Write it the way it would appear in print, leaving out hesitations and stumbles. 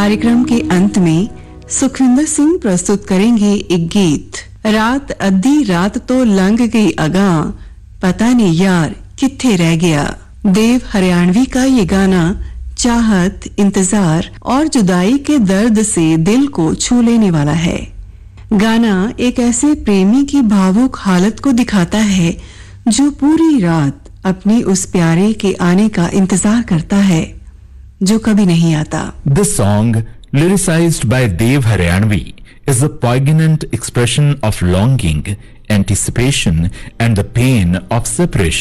कार्यक्रम के अंत में सुखविंदर सिंह प्रस्तुत करेंगे एक गीत। रात अद्धी रात तो लंघ गई अगां, पता नहीं यार कित्थे रह गया। देव हरियाणवी का ये गाना चाहत, इंतजार और जुदाई के दर्द से दिल को छू लेने वाला है। गाना एक ऐसे प्रेमी की भावुक हालत को दिखाता है जो पूरी रात अपनी उस प्यारे के आने का इंतजार करता है जो कभी नहीं आता। This song, lyricized by Dev Haryanvi, is a poignant expression of longing, anticipation, and the pain of separation.